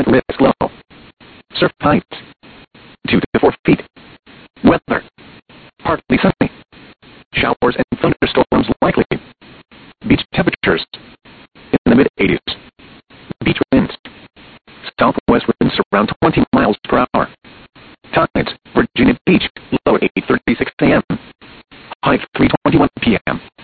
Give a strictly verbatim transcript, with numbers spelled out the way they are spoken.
risk low. Surf height, two to four feet. Weather, partly sunny. Showers and thunderstorms likely. Beach temperatures, in the mid eighties. Beach winds, southwest winds around twenty miles per hour. Tides, Virginia Beach, low at eight thirty-six a m High three twenty-one p m